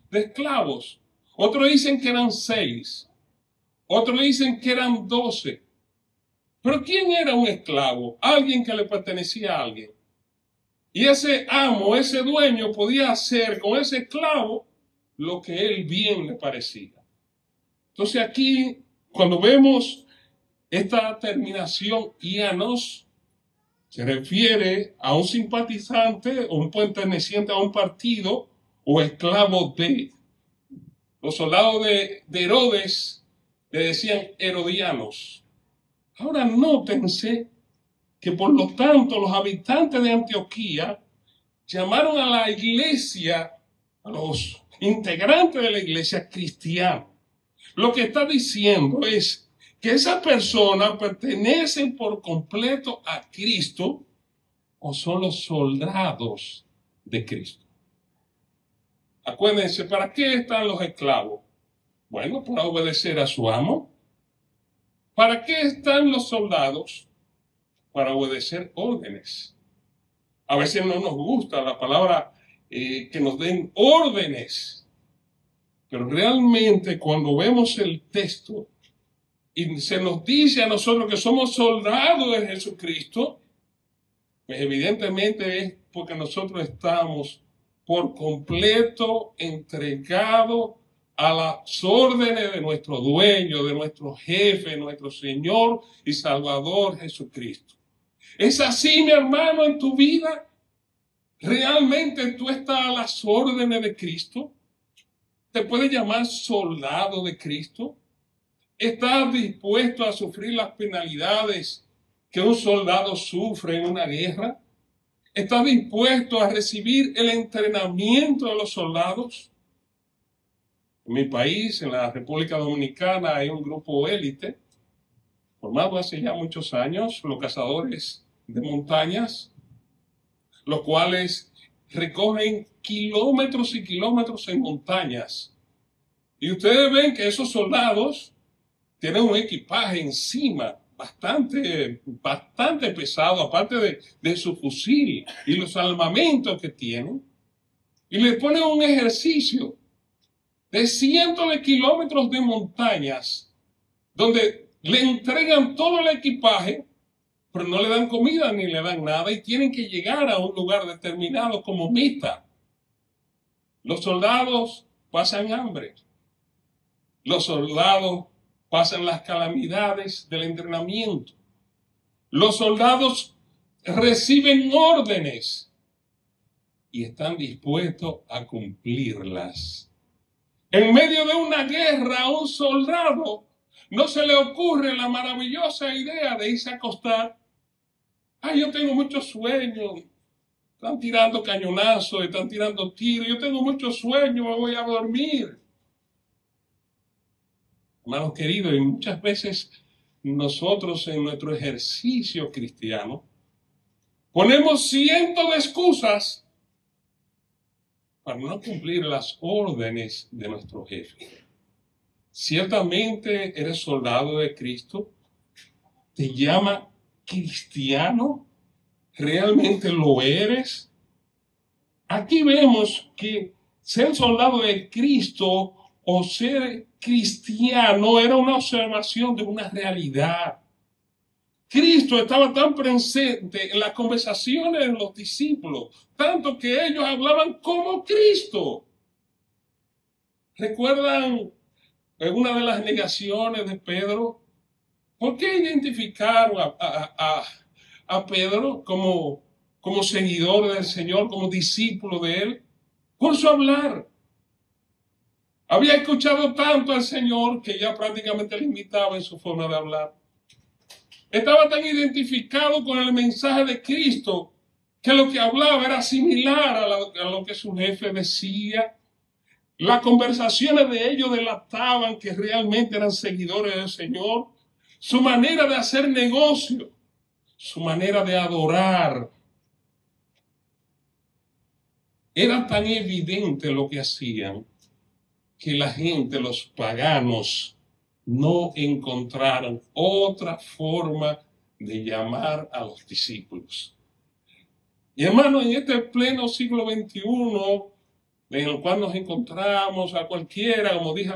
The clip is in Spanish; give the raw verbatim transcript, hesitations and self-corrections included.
de esclavos. Otros dicen que eran seis. Otros dicen que eran doce. Pero ¿quién era un esclavo? Alguien que le pertenecía a alguien. Y ese amo, ese dueño podía hacer con ese esclavo lo que él bien le parecía. Entonces aquí, cuando vemos esta terminación ianos, se refiere a un simpatizante o un perteneciente a un partido o esclavo de. Los soldados de, de Herodes le decían herodianos. Ahora nótense que por lo tanto los habitantes de Antioquía llamaron a la iglesia, a los integrantes de la iglesia, cristianos. Lo que está diciendo es que esas personas pertenecen por completo a Cristo o son los soldados de Cristo. Acuérdense, ¿para qué están los esclavos? Bueno, para obedecer a su amo. ¿Para qué están los soldados? Para obedecer órdenes. A veces no nos gusta la palabra eh, que nos den órdenes, pero realmente cuando vemos el texto y se nos dice a nosotros que somos soldados de Jesucristo, pues evidentemente es porque nosotros estamos por completo entregados a las órdenes de nuestro dueño, de nuestro jefe, nuestro Señor y Salvador Jesucristo. ¿Es así, mi hermano, en tu vida? ¿Realmente tú estás a las órdenes de Cristo? ¿Te puedes llamar soldado de Cristo? ¿Estás dispuesto a sufrir las penalidades que un soldado sufre en una guerra? ¿Estás dispuesto a recibir el entrenamiento de los soldados? En mi país, en la República Dominicana, hay un grupo élite, formado hace ya muchos años, los cazadores de montañas, los cuales recorren kilómetros y kilómetros en montañas. Y ustedes ven que esos soldados tienen un equipaje encima bastante, bastante pesado, aparte de, de su fusil y los armamentos que tienen. Y les ponen un ejercicio de cientos de kilómetros de montañas, donde le entregan todo el equipaje, pero no le dan comida ni le dan nada y tienen que llegar a un lugar determinado como meta. Los soldados pasan hambre. Los soldados pasan las calamidades del entrenamiento. Los soldados reciben órdenes y están dispuestos a cumplirlas. En medio de una guerra, a un soldado no se le ocurre la maravillosa idea de irse a acostar. Ay, yo tengo mucho sueño. Están tirando cañonazos, están tirando tiros. Yo tengo mucho sueño, me voy a dormir. Hermanos queridos, y muchas veces nosotros en nuestro ejercicio cristiano ponemos cientos de excusas para no cumplir las órdenes de nuestro jefe. Ciertamente eres soldado de Cristo, te llama cristiano, ¿realmente lo eres? Aquí vemos que ser soldado de Cristo o ser cristiano era una observación de una realidad. Cristo estaba tan presente en las conversaciones de los discípulos, tanto que ellos hablaban como Cristo. ¿Recuerdan en una de las negaciones de Pedro? ¿Por qué identificaron a, a, a, a Pedro como, como seguidor del Señor, como discípulo de Él? Por su hablar. Había escuchado tanto al Señor que ya prácticamente le imitaba en su forma de hablar. Estaba tan identificado con el mensaje de Cristo que lo que hablaba era similar a lo, a lo que su jefe decía. Las conversaciones de ellos delataban que realmente eran seguidores del Señor. Su manera de hacer negocio, su manera de adorar. Era tan evidente lo que hacían que la gente, los paganos, no encontraron otra forma de llamar a los discípulos. Y hermano, en este pleno siglo veintiuno, en el cual nos encontramos a cualquiera, como dije